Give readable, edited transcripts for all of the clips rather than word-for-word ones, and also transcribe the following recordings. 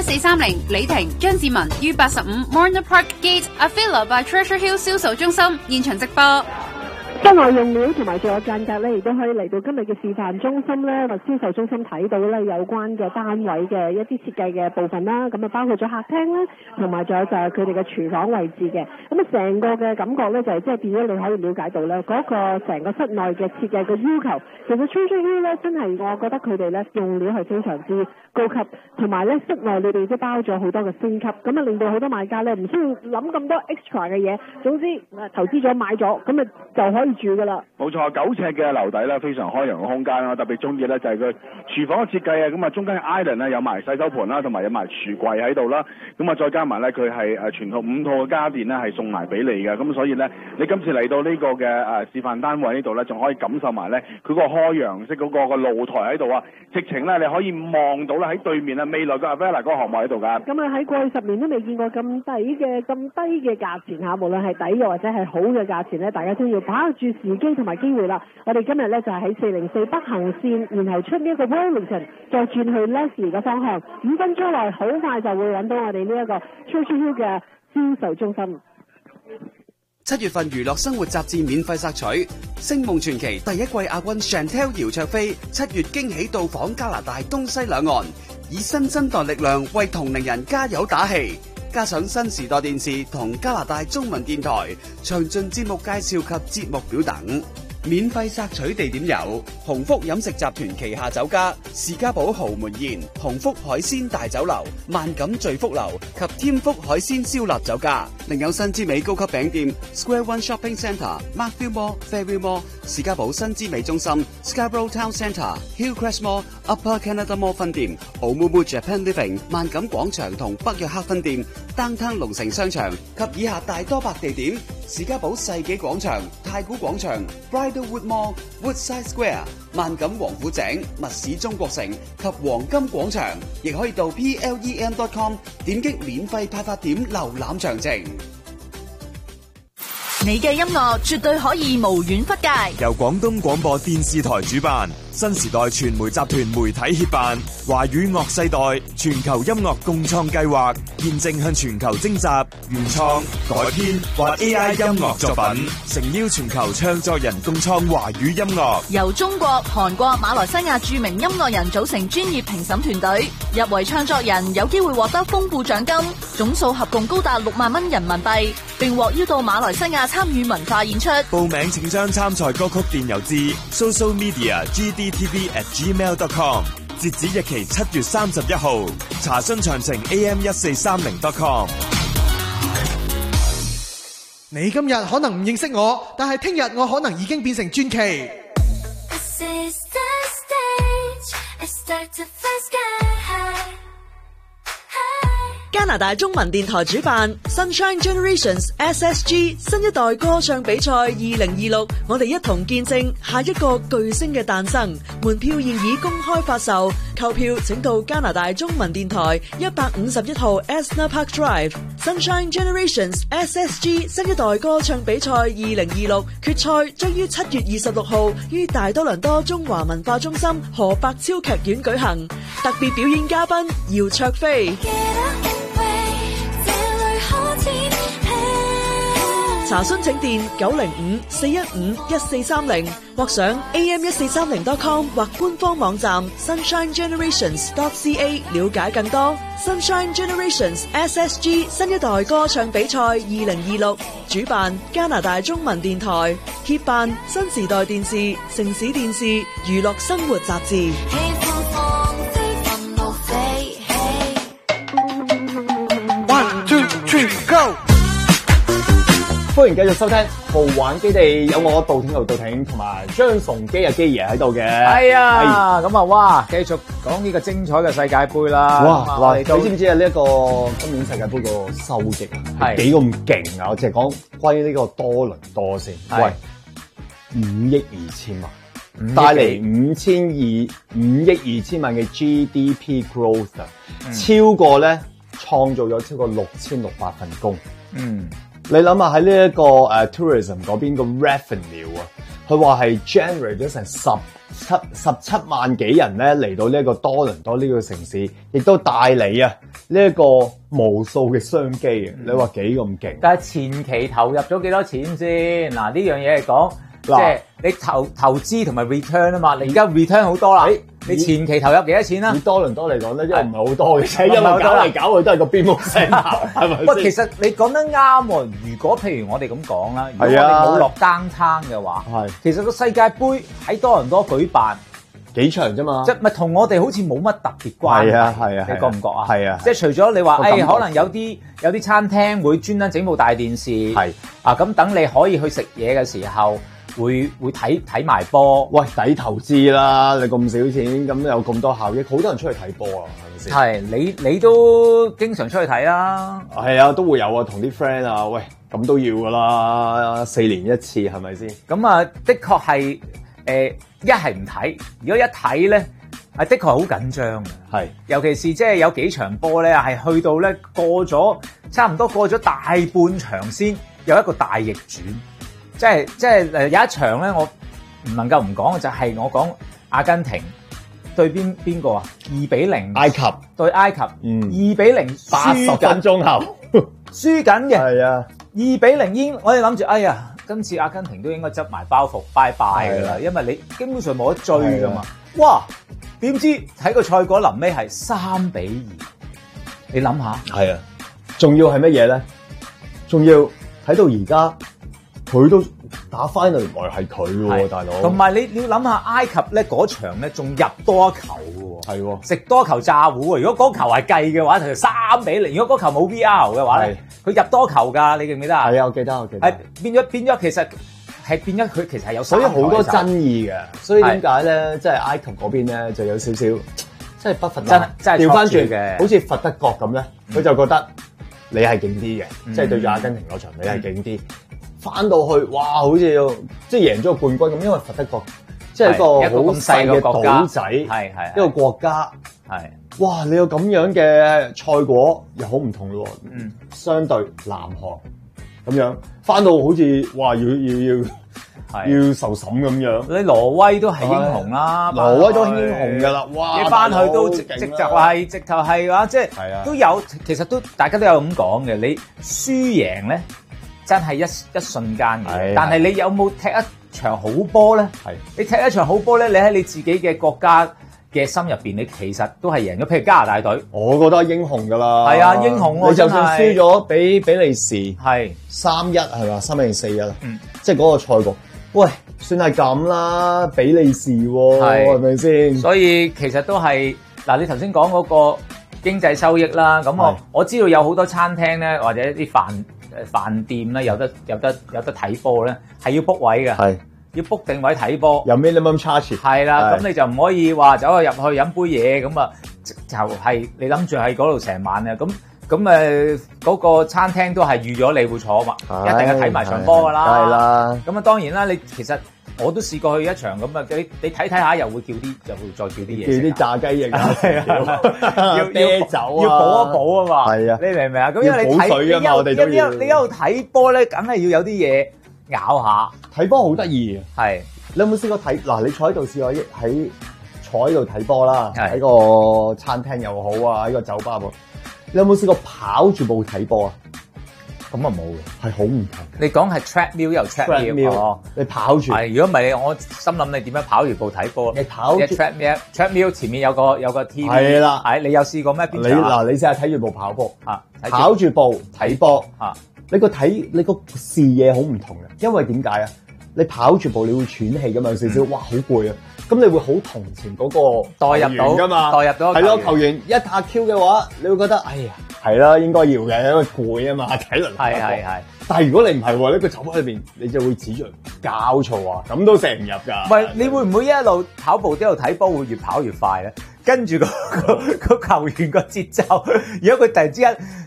AM1430李婷、張志文於85 Morner Park Gate Avila by Treasure Hill 銷售中心現場直播。 室內用料同埋仲有間隔咧，亦都可以嚟到今日嘅示範中心咧，或銷售中心睇到咧有關嘅單位嘅一啲設計嘅部分啦。咁啊，包括咗客廳啦，同埋仲有就係佢哋嘅廚房位置嘅。咁啊，成個嘅感覺咧就係即係變咗你可以了解到咧嗰個成個室內嘅設計嘅要求。其實 Treasure Hill 咧真係我覺得佢哋咧用料係非常之高級，同埋咧室內你哋都包咗好多嘅升級，咁啊令到好多買家咧唔需要諗咁多 extra 嘅嘢。總之投資咗買咗，咁啊就可以住噶啦。 冇錯，9尺嘅樓底咧，非常開揚嘅空間啦。特別中意咧就係佢廚房嘅設計啊，咁啊中間 island 咧有埋洗手盤啦，同埋有埋櫥櫃喺度啦。咁啊再加埋咧佢係全套5套嘅家電咧係送埋俾你嘅。咁所以咧你今次嚟到呢個嘅示範單位呢度咧，仲可以感受埋咧佢個開揚式嗰個露台喺度啊，直情咧你可以望到咧喺對面啊未來個 Avila 嗰個項目喺度㗎。 咁啊喺過去10年都未見過咁低嘅價錢嚇，無論係抵又或者係好嘅價錢咧，大家都要把握住時機同埋機會啦。我哋今日咧就係喺404北行線，然後出呢一個 Wellington， 再轉去 Leslie 嘅方向，5分鐘內好快就會揾到我哋呢一個 Treasure Hill 嘅銷售中心。 7月份娛樂生活雜誌免費索取，星夢傳奇第一季亞軍 Chantel 姚焯菲7月驚喜到訪加拿大東西兩岸，以新生代力量為同齡人加油打氣。加上新時代電視同加拿大中文電台詳盡節目介紹及節目表等。免費索取地點有鴻福飲食集團旗下酒家士嘉堡豪門宴、鴻福海鮮大酒樓、萬錦聚福樓及添福海鮮燒臘酒家。另有新之美高級餅店 Square One Shopping Centre、Markville Mall、Fairview Mall、士嘉堡新之美中心、Scarborough Town Centre、Hillcrest Mall、Upper Canada Mall 分店、Oumuamua Japan Living、萬錦廣場同北約克分店、Downtown 龍城商場及以下大多白地點：士嘉堡世紀廣場、太古廣場、Bridlewood Mall、Woodside Square、萬錦王府井、密市中國城及黃金廣場，亦可以到 plem.com 點擊免費派發點瀏覽詳情。 你嘅音樂絕對可以無遠弗屆， 由廣東廣播電視台主辦，新時代傳媒集團媒體協辦，華語樂世代全球音樂共創計劃，現正向全球徵集原創、改編或 AI 音樂作品，誠邀全球唱作人共創華語音樂。 由中國、韓國、馬來西亞著名音樂人組成專業評審團隊，入圍唱作人有機會獲得豐富獎金，總數合共高達6萬蚊人民幣，並獲邀到馬來西亞參與文化演出。 報名請將參賽歌曲電郵至 socialmedia@gdtv@gmail.com， 截止日期7月31號。查詢詳情 am1430.com。 你今日可能唔認識我，但係聽日我可能已經變成傳奇。 加拿大中文電台主辦 Sunshine Generations SSG 新一代歌唱比賽2026，我哋一同見證下一個巨星嘅誕生。門票現已公開發售，購票請到加拿大中文電台151號 Esner Park Drive。Sunshine Generations SSG 新一代歌唱比賽2026決賽將於7月26號於大多倫多中華文化中心何伯超劇院舉行，特別表演嘉賓姚焯菲。查詢請電905-415-1430或上 am1430.com 或官方網站 sunshinegenerations.ca 了解更多。Sunshine Generations SSG 新一代歌唱比賽2026主辦加拿大中文電台，協辦新時代電視、城市電視、娛樂生活雜誌。 One, two, three, go！歡迎繼續收聽豪玩基地，有我杜挺同埋張崇基基爺喺度嘅。 係啊，咁啊，哇！繼續講呢個精彩嘅世界盃啦。 哇！你知唔知啊？呢一個今年世界盃個收益係幾咁勁啊？我淨係講關於呢個多倫多先。喂，5億2千萬，帶嚟5億2千萬嘅 GDP growth，超過咧創造咗超過6600份工。你諗下喺呢一個tourism 嗰邊個 revenue 啊， 佢話係 generate 咗成17萬幾人咧嚟到呢一個多倫多呢個城市，亦都帶嚟啊呢一個無數嘅商機啊！你話幾咁勁？ 但係前期投入咗幾多錢先？嗱呢樣嘢嚟講，即係你投資同埋 return 啊嘛。你而家 return 好多啦，你前期投入幾多錢啊？ 以多倫多嚟講咧，因為唔係好多嘅啫，因為搞嚟搞去都係個邊屋聲頭，係咪？ 喂，其實你講得啱喎。如果譬如我哋咁講啦，如果我哋冇落downtown嘅話，其實個世界盃喺多倫多舉辦幾場啫嘛， 即係咪同我哋好似冇乜特別關係？係啊，你覺唔覺啊？ 係啊， 即係除咗你話，可能有啲餐廳會專登整部大電視，係啊，咁等你可以去食嘢嘅時候，會睇埋波。 喂，抵投資啦！你咁少錢，咁有咁多效益，好多人出去睇波啊，係咪先？ 係你都經常出去睇啦。 係啊，都會有啊，同啲 friend 啊，喂，咁都要噶啦，4年一次係咪先？ 咁啊，的確係一係唔睇，如果一睇咧，的確係好緊張嘅。係，尤其是即係有幾場波咧，係去到咧差唔多過咗大半場先有一個大逆轉。即係有一場咧，我唔能夠唔講嘅就係我講阿根廷對邊個啊？2-0 埃及對埃及，2-0 80分鐘後輸緊嘅。 係啊 ，2-0我哋諗住，哎呀，今次阿根廷都應該執埋包袱拜拜㗎啦，因為你基本上冇得追㗎嘛。哇！點知睇個賽果臨尾係3-2，你諗下？係啊， 仲要係乜嘢咧？仲要睇到而家。佢都打翻嚟，原來係佢喎，大佬。同埋你要諗下埃及咧嗰場咧，仲入多一球嘅喎。係喎，食多球炸糊喎。如果嗰球係計嘅話，就3-0。如果嗰球冇 VR 嘅話咧，佢入多球㗎，你記唔記得啊？係啊，我記得。係變咗，其實係變咗佢其實係有。所以好多爭議嘅。所以點解咧？即係埃及嗰邊咧就有少少，即係不忿。真係調翻轉嘅，好似佛得角咁咧，佢就覺得你係勁啲嘅，即係對住阿根廷嗰場你係勁啲。翻到去，哇！好似要即係贏咗個冠軍咁，因為佛得角即係一個好細嘅島仔，係一個國家，係哇！你有咁樣嘅賽果又好唔同咯，相對南韓咁樣翻到好似哇要受審咁樣，你挪威都係英雄啦，挪威都英雄噶啦，哇！你翻去都直頭係話，即係都有，其實都大家都有咁講嘅，你輸贏咧。真係一瞬間嘅，但係你有冇踢一場好波咧？係你踢一場好波咧，你喺你自己嘅國家嘅心入邊，你其實都係贏咗。譬如加拿大隊，我覺得英雄㗎啦。係啊，英雄喎！你就算輸咗俾比利時，係3-1係嘛，3-1定4-1？即係嗰個賽局，喂，算係咁啦，比利時喎，係咪先？所以其實都係嗱，你頭先講嗰個經濟收益啦，咁我知道有好多餐廳咧，或者啲飯店咧有得睇波咧，係要 book 位嘅，係要 book 定位睇波，有 minimum charge。係啦，咁你就唔可以話走去入去飲杯嘢咁啊，就係你諗住喺嗰度成晚啊，咁嗰個餐廳都係預咗你會坐嘛，一定係睇埋場波㗎啦。梗係啦。咁啊當然啦，你其實我都試過去一場咁啊，你睇下又會再叫啲嘢，叫啲炸雞翼啊，要啤酒啊，要補一補啊嘛。係啊，你明唔明啊？咁因為你睇你一路睇波咧，梗係要有啲嘢咬下。睇波好得意啊！係，你有冇試過睇？嗱，你坐喺度試過坐喺度睇波啦，喺個餐廳又好啊，喺個酒吧喎。你有冇試過跑住步睇波啊？咁啊冇嘅，係好唔同。你講係 treadmill 又 treadmill，你跑住。係，如果唔係我心諗你點樣跑住步睇波？你跑住 treadmill 前面有個 TV。係啦，係你有試過咩？你試下睇住步跑波啊，跑住步睇波啊，你個視野好唔同嘅，因為點解啊？你跑住步你會喘氣㗎嘛，有少少，哇好攰啊！咁你會好同情嗰個代入到㗎嘛，代入到係咯，球員一下 Q 嘅話，你會覺得哎呀係啦，應該要嘅，因為攰啊嘛，體能係。但係如果你唔係喎，呢個酒吧裏邊你就會指住教嘈啊，咁都射唔入㗎。喂，你會唔會一路跑步一路睇波，會越跑越快咧？跟住個球員個節奏，如果佢突然之間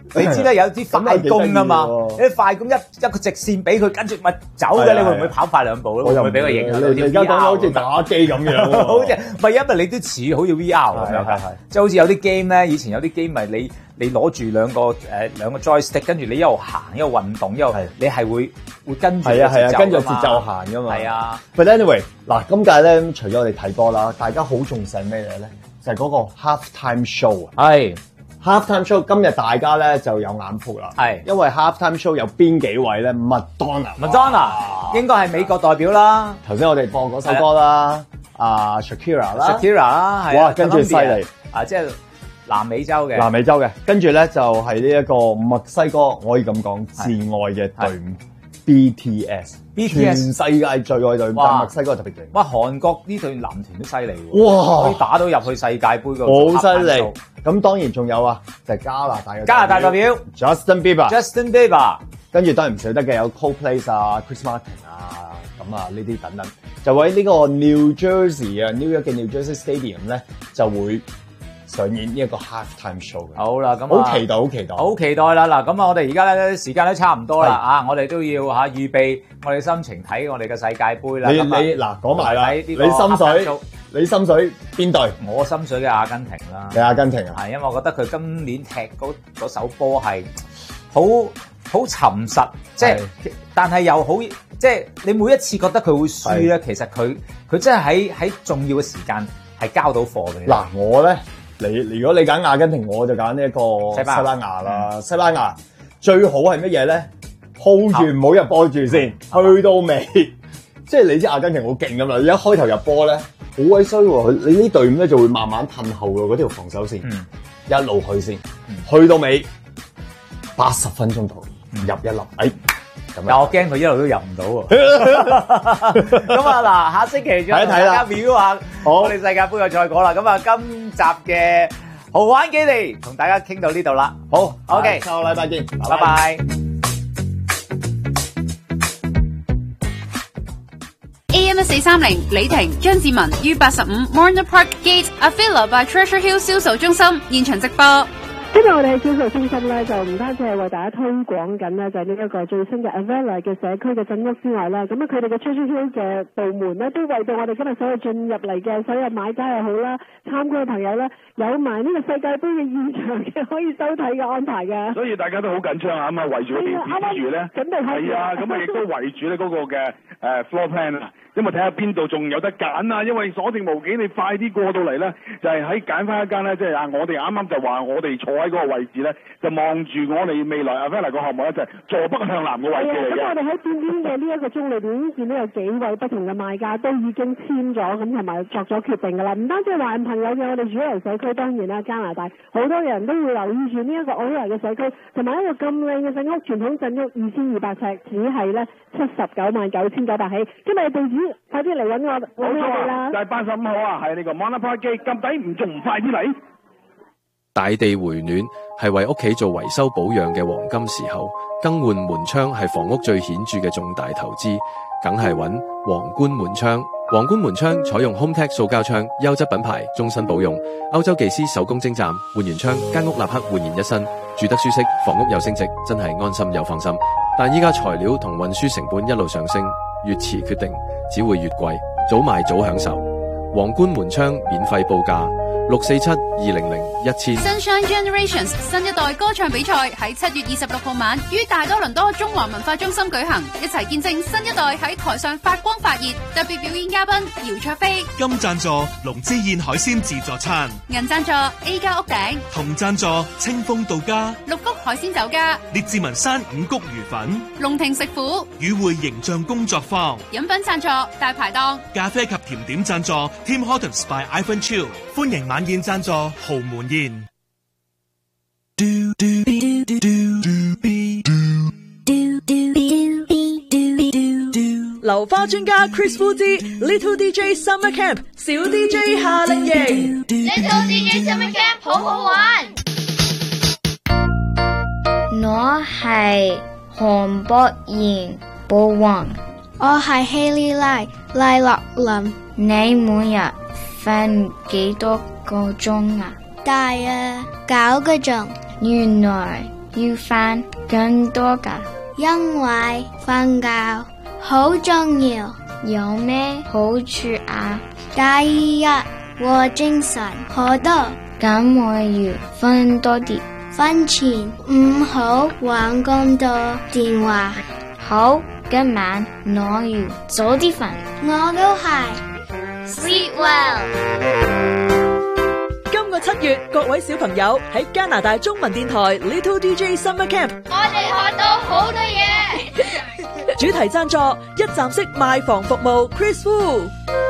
你知啦，有啲快攻啊嘛，啲快攻一個直線俾佢，跟住咪走嘅，你會唔會跑快兩步咧？會唔會俾佢影響到啲 VR？ 你而家講到好似打機咁樣， 好似唔係因為你都似好似 VR 咁樣，即係好似有啲 game 咧，以前有啲 game 咪你攞住兩個 joystick， 跟住你一路行一路運動，一路你係會跟住跟住節奏行噶嘛。 係啊。 But anyway， 嗱，今屆咧除咗我哋睇波啦，大家好重視咩嘢咧？就係嗰個 halftime show 啊。係。halftime show 今日大家咧就有眼福啦，係因為 halftime show 有邊幾位咧？Madonna 應該係美國代表啦。頭先我哋播嗰首歌啦，Shakira 啦，係哇，跟住犀利啊，即係南美洲嘅，跟住咧就係呢一個墨西哥，可以咁講至愛嘅隊伍 BTS， 全世界最愛隊伍，但墨西哥特別勁。哇，韓國呢隊男團都犀利喎，哇，可以打到入去世界盃嗰好犀利。咁當然仲有啊，就係加拿大代表 Justin Bieber， 跟住當然唔少得嘅有 Coldplay 啊、Chris Martin 啊，咁啊呢啲等等，就喺呢個 New Jersey 啊 New York 嘅 New Jersey Stadium 咧就會上演呢一個 halftime show 嘅。好啦，咁好期待啦！嗱，咁啊，我哋而家咧時間都差唔多啦啊，我哋都要預備我哋心情睇我哋嘅世界盃啦。你嗱講埋啦，你心水邊隊？我心水嘅阿根廷啦。你阿根廷啊？係，因為我覺得佢今年踢嗰手波係好沉實，即係但係又好，即係你每一次覺得佢會輸咧，其實佢真係喺重要嘅時間係交到貨嘅。嗱，我咧。如果你揀阿根廷，我就揀呢一個西班牙啦。西班牙最好係乜嘢咧 ？hold 住唔好入波住先，去到尾，即係你知阿根廷好勁㗎嘛？你一開頭入波咧，好鬼衰喎！你呢隊伍咧就會慢慢褪後嘅嗰條防守線，一路去先，去到尾80分鐘頭入一粒，但我驚佢一路都入唔到喎。咁啊嗱，下星期再同大家表下我哋世界盃嘅賽果啦。咁啊，今集嘅豪玩基地同大家傾到呢度啦。好 ，OK， 下個禮拜見，拜拜。 AM 1430李婷、張志文於85 Morner Park Gate Avila by Treasure Hill 銷售中心現場直播。 今日我哋喺銷售中心咧，就唔單止係為大家推廣緊咧，就係呢一個最新嘅 Avila 嘅社區嘅鎮屋之外啦，咁啊佢哋嘅 Treasure Hill 嘅部門咧，都為到我哋今日所有進入嚟嘅所有買家又好啦，參觀嘅朋友咧，有埋呢個世界盃嘅現場嘅可以收睇嘅安排嘅。所以大家都好緊張啊！咁啊圍住個電視之餘咧，係啊，咁啊亦都圍住咧嗰個嘅floor plan 啊。因為睇下邊度仲有得揀啊！因為所剩無幾，你快啲過到嚟咧，就係喺揀翻一間咧，即係我哋啱啱就話我哋坐喺嗰個位置咧，就望住我哋未來Avila個項目咧，就係坐北向南嘅位置嚟嘅。咁我哋喺短短嘅呢一個鐘裏邊，已經見到有幾位不同嘅賣家都已經簽咗，咁同埋作咗決定㗎啦。唔單止係華人朋友嘅，我哋主流社區當然啦，加拿大好多人都會留意住呢一個Avila嘅社區，同埋一個咁靚嘅鎮屋，傳統鎮屋2200尺，只係咧799900起。今日嘅地址。快啲嚟揾我哋啦！就係85號啊，係呢個 Morner Park Gate，咁抵唔仲唔快啲嚟？ 大地回暖係為屋企做維修保養嘅黃金時候，更換門窗係房屋最顯著嘅重大投資，梗係揾皇冠門窗。皇冠門窗採用 HomeTech 塑膠窗，優質品牌，終身保用。歐洲技師手工精湛，換完窗間屋立刻煥然一新，住得舒適，房屋又升值，真係安心又放心。但依家材料同運輸成本一路上升，越遲決定只會越貴，早買早享受。皇冠門窗免費報價647-200-1000。 Sunshine Generations 新一代歌唱比賽喺7月26號晚於大多倫多中華文化中心舉行，一齊見證新一代喺台上發光發熱。特別表演嘉賓姚焯菲， 金贊助龍之燕海鮮自助餐， 銀贊助 A 家屋頂， 銅贊助清風到家， 六福海鮮酒家， 列治文山五穀魚粉， 龍庭食府， 與會形象工作坊， 飲品贊助大排檔， 咖啡及甜點贊助 Tim Hortons by Ivan Chiu， 歡迎晚宴贊助豪門宴。 流花專家 Chris Wu 之 Little DJ Summer Camp 小 DJ 夏令營 Little DJ Summer Camp 好好玩。我係韓博賢寶雲，我係希利拉賴樂林。你每日瞓幾多個鐘啊？大約9個鐘。原來要瞓更多覺，因為瞓覺好重要。有咩好處啊？第一，我精神好多，咁我要瞓多啲。瞓前唔好玩咁多電話。好，今晚我要早啲瞓。我都係。Sleep well。 今個7月，各位小朋友喺加拿大中文電台 Little DJ Summer Camp， 我哋學到好多嘢。 主題贊助一站式賣房服務 Chris Wu。